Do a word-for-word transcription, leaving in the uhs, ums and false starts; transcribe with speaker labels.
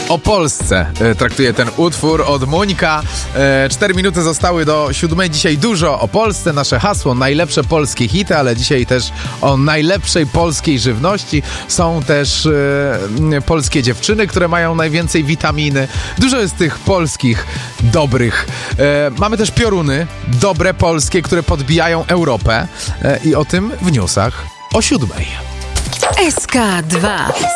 Speaker 1: O Polsce e, traktuje ten utwór od Muńka. E, cztery minuty zostały do siódmej. Dzisiaj dużo o Polsce. Nasze hasło: najlepsze polskie hity, ale dzisiaj też o najlepszej polskiej żywności. Są też e, polskie dziewczyny, które mają najwięcej witaminy. Dużo jest tych polskich, dobrych. E, mamy też pioruny, dobre polskie, które podbijają Europę. E, I o tym w newsach o siódmej.
Speaker 2: S K dwa.